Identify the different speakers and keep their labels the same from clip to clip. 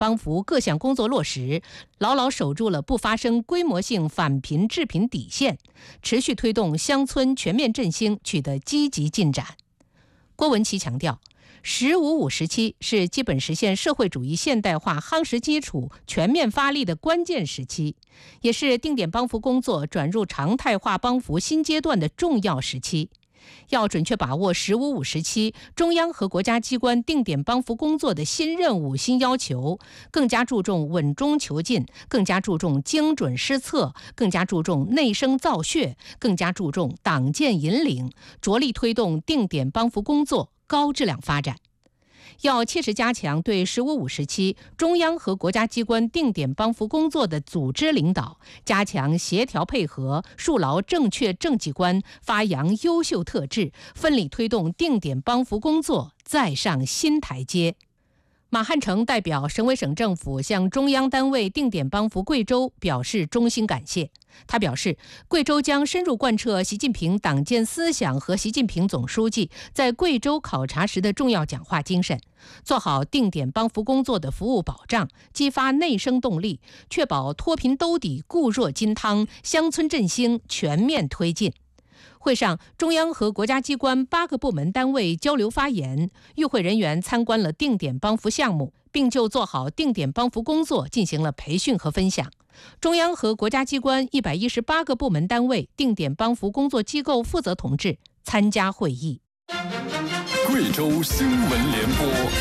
Speaker 1: 帮扶各项工作落实，牢牢守住了不发生规模性返贫致贫底线，持续推动乡村全面振兴取得积极进展。郭文祺强调，“15-5”时期是基本实现社会主义现代化夯实基础、全面发力的关键时期，也是定点帮扶工作转入常态化帮扶新阶段的重要时期。要准确把握“15-5”时期中央和国家机关定点帮扶工作的新任务、新要求，更加注重稳中求进，更加注重精准施策，更加注重内生造血，更加注重党建引领，着力推动定点帮扶工作高质量发展。要切实加强对“15-5”时期中央和国家机关定点帮扶工作的组织领导，加强协调配合，树牢正确政绩观，发扬优秀特质，奋力推动定点帮扶工作再上新台阶。马汉成代表省委省政府向中央单位定点帮扶贵州表示衷心感谢。他表示，贵州将深入贯彻习近平党建思想和习近平总书记在贵州考察时的重要讲话精神，做好定点帮扶工作的服务保障，激发内生动力，确保脱贫兜底、固若金汤，乡村振兴全面推进。会上，中央和国家机关8个部门单位交流发言，与会人员参观了定点帮扶项目，并就做好定点帮扶工作进行了培训和分享。中央和国家机关118个部门单位定点帮扶工作机构负责同志参加会议。
Speaker 2: 贵州新闻联播。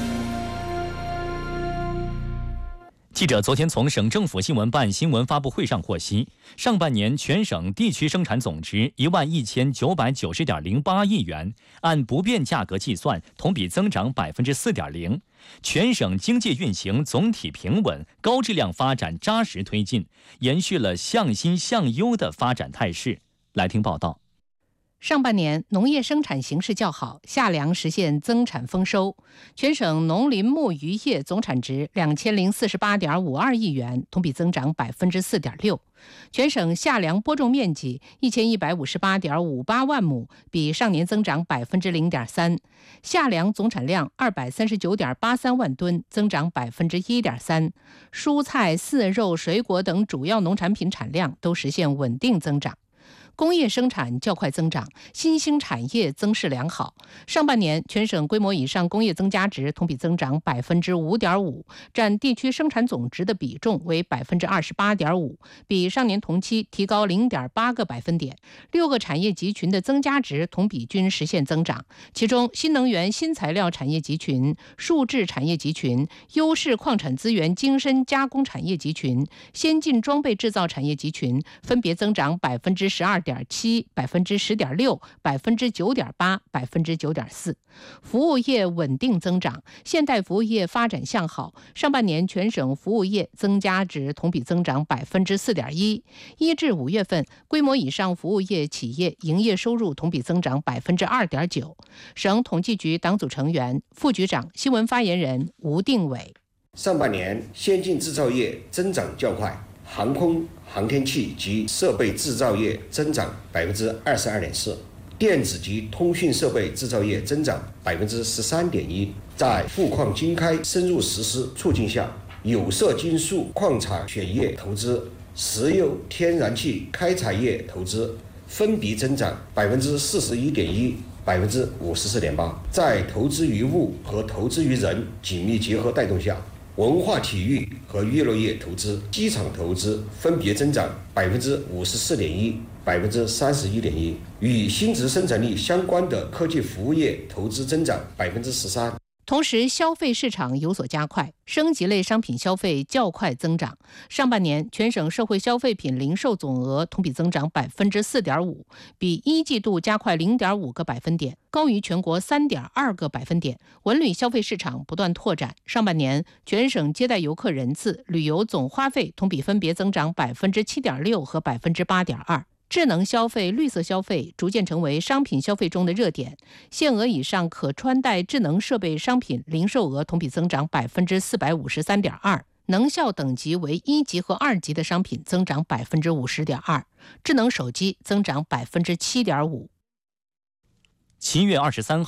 Speaker 2: 记者昨天从省政府新闻办新闻发布会上获悉，上半年全省地区生产总值11990.08亿元，按不变价格计算，同比增长4.0%。全省经济运行总体平稳，高质量发展扎实推进，延续了向新向优的发展态势。来听报道。
Speaker 1: 上半年农业生产形势较好，夏粮实现增产丰收，全省农林牧渔业总产值2048.52亿元，同比增长4.6%。全省夏粮播种面积1158.58万亩，比上年增长0.3%。夏粮总产量239.83万吨，增长1.3%。蔬菜、饲肉、水果等主要农产品产量都实现稳定增长。工业生产较快增长，新兴产业增势良好。上半年全省规模以上工业增加值同比增长5.5%，占地区生产总值的比重为28.5%，比上年同期提高0.8个百分点。6个产业集群的增加值同比均实现增长，其中新能源新材料产业集群、数智产业集群、优势矿产资源精深加工产业集群、先进装备制造产业集群分别增长12.7%、10.6%、9.8%、9.4%。服务业稳定增长，现代服务业发展向好。上半年全省服务业增加值同比增长4.1%。1至5月份，规模以上服务业企业营业收入同比增长2.9%。省统计局党组成员、副局长、新闻发言人吴定伟。
Speaker 3: 上半年先进制造业增长较快，航空、航天器及设备制造业增长22.4%，电子及通讯设备制造业增长13.1%。在富矿精开深入实施促进下，有色金属矿产选业投资、石油天然气开采业投资分别增长41.1%、54.8%。在投资于物和投资于人紧密结合带动下，文化体育和娱乐业投资、机场投资分别增长54.1%、31.1%。与新质生产力相关的科技服务业投资增长13%。
Speaker 1: 同时，消费市场有所加快，升级类商品消费较快增长。上半年全省社会消费品零售总额同比增长4.5%，比一季度加快0.5个百分点，高于全国3.2个百分点。文旅消费市场不断拓展，上半年全省接待游客人次、旅游总花费同比分别增长7.6%和8.2%。智能消费、绿色消费逐渐成为商品消费中的热点，限额以上可穿戴智能设备商品零售额同比增长453.2%，能效等级为1级和2级的商品增长50.2%，智能手机增长7.5%。
Speaker 2: 7月23号，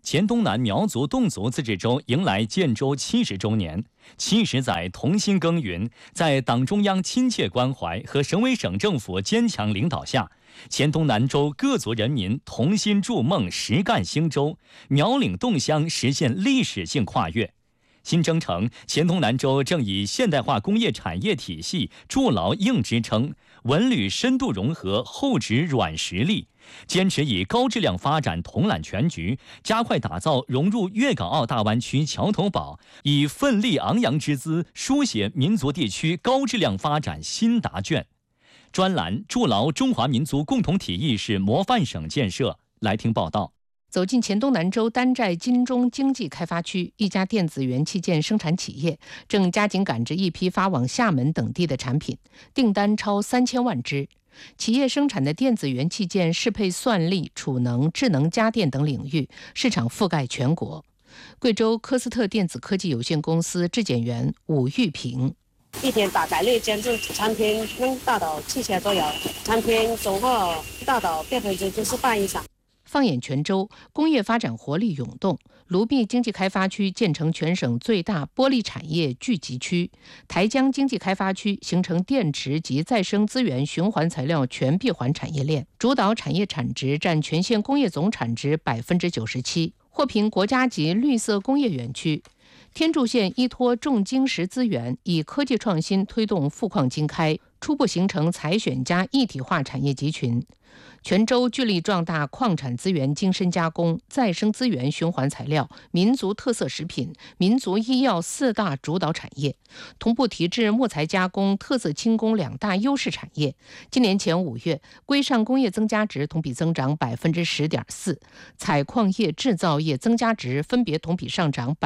Speaker 2: 黔东南苗族侗族自治州迎来建州70周年，70载同心耕耘，在党中央亲切关怀和省委省政府坚强领导下，黔东南州各族人民同心筑梦，实干兴州，苗岭侗乡实现历史性跨越。新征程，黔东南州正以现代化工业产业体系筑牢硬支撑，文旅深度融合厚植软实力，坚持以高质量发展统揽全局，加快打造融入粤港澳大湾区桥头堡，以奋力昂扬之姿书写民族地区高质量发展新答卷。专栏筑牢中华民族共同体意识模范省建设。来听报道。
Speaker 1: 走进黔东南州丹寨金钟经济开发区，一家电子元器件生产企业正加紧赶制一批发往厦门等地的产品，订单超3000万只。企业生产的电子元器件适配算力、储能、智能家电等领域，市场覆盖全国。贵州科斯特电子科技有限公司质检员武玉平：
Speaker 4: 一天大概率监制产品能达到7000左右，产品综合达到98%以上。
Speaker 1: 放眼全州，工业发展活力涌动。卢碧经济开发区建成全省最大玻璃产业聚集区，台江经济开发区形成电池及再生资源循环材料全闭环产业链，主导产业产值占全县工业总产值97%，获评国家级绿色工业园区。天柱县依托重晶石资源，以科技创新推动富矿经开，初步形成采选加一体化产业集群。全州聚力壮大矿产资源精深加工、再生资源循环材料、民族特色食品、民族医药4大主导产业，同步提质木材加工、特色轻工2大优势产业。今年前5月，规上工业增加值同比增长10.4%，采矿业、制造业增加值分别同比上涨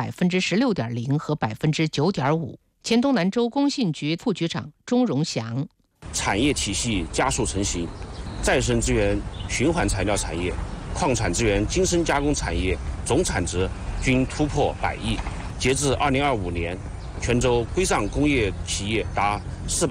Speaker 1: 16.0%和9.5%。黔东南州工信局副局长钟荣祥：
Speaker 5: 产业体系加速成型。再生资源循环材料产业、矿产资源精深加工产业总产值均突破100亿。截至2025年，全州规上工业企业达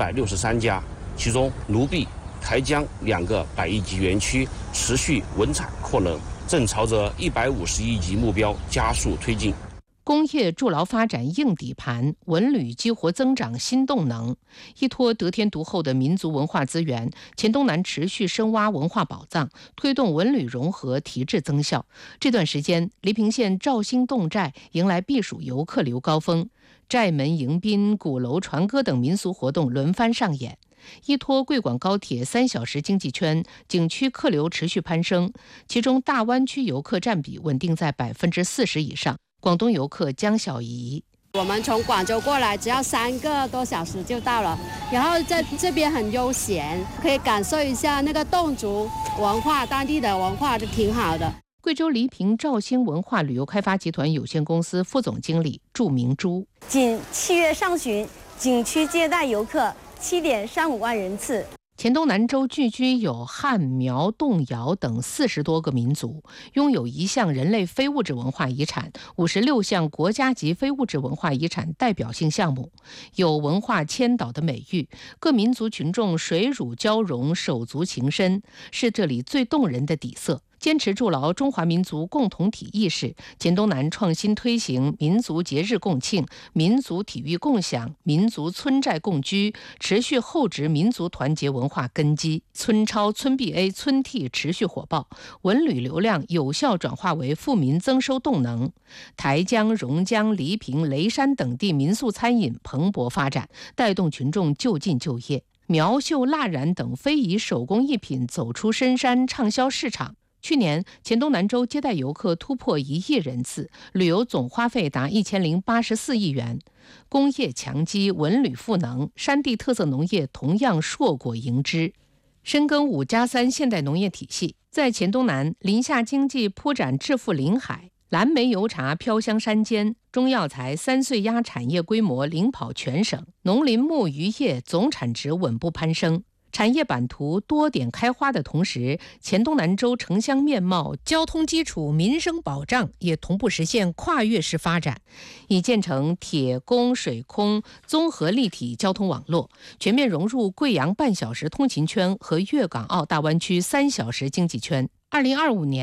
Speaker 5: 463家，其中卢碧、台江2个100亿级园区持续稳产扩能，正朝着150亿级目标加速推进。
Speaker 1: 工业筑牢发展硬底盘，文旅激活增长新动能。依托得天独厚的民族文化资源，黔东南持续深挖文化宝藏，推动文旅融合提质增效。这段时间，黎平县肇兴侗寨迎来避暑游客流高峰，寨门迎宾、鼓楼传歌等民俗活动轮番上演。依托贵广高铁3小时经济圈，景区客流持续攀升，其中大湾区游客占比稳定在40%以上。广东游客江小怡：
Speaker 6: 我们从广州过来，只要3个多小时就到了，然后在这边很悠闲，可以感受一下那个侗族文化，当地的文化就挺好的。
Speaker 1: 贵州黎平肇兴文化旅游开发集团有限公司副总经理祝明珠：
Speaker 7: 仅7月上旬，景区接待游客7.35万人次。
Speaker 1: 黔东南州聚居有汉、苗、侗、瑶等40多个民族，拥有1项人类非物质文化遗产、56项国家级非物质文化遗产代表性项目，有文化千岛的美誉。各民族群众水乳交融，手足情深，是这里最动人的底色。坚持筑牢中华民族共同体意识，黔东南创新推行民族节日共庆、民族体育共享、民族村寨共居，持续厚植民族团结文化根基。村超、村 BA、村 T 持续火爆，文旅流量有效转化为富民增收动能。台江、榕江、黎平、雷山等地民宿餐饮蓬勃发展，带动群众就近就业。苗绣、蜡染等非遗手工艺品走出深山，畅销市场。去年，黔东南州接待游客突破1亿人次，旅游总花费达1084亿元。工业强基，文旅赋能，山地特色农业同样硕果盈枝。深耕5+3现代农业体系，在黔东南，林下经济铺展致富临海，蓝莓油茶飘香山间，中药材、3岁鸭产业规模领跑全省，农林牧渔业总产值稳步攀升。产业版图多点开花的同时，黔东南州城乡面貌、交通基础、民生保障也同步实现跨越式发展，已建成铁公水空综合立体交通网络，全面融入贵阳半小时通勤圈和粤港澳大湾区3小时经济圈。2025年，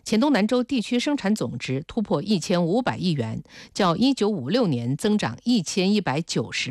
Speaker 1: 黔东南州地区生产总值突破1500亿元，较1956年增长1190%。